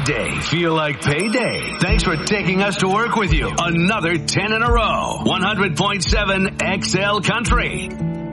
day feel like payday? Thanks for taking us to work with you. Another 10 in a row. 100.7 XL Country.